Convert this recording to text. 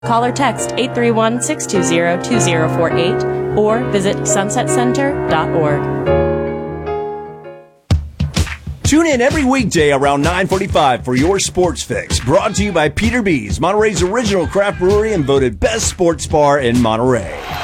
Call or text 831-620-2048 or visit sunsetcenter.org. Tune in every weekday around 9:45 for your sports fix. Brought to you by Peter B's, Monterey's original craft brewery and voted best sports bar in Monterey.